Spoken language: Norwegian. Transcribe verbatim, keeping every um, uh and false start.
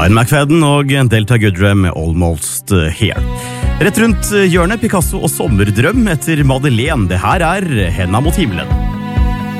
Ryan McFadden og Delta Goodrem med Almost Here. Rett rundt hjørnet Picasso og sommerdrøm etter Madeleine. Det her er Henda mot himmelen.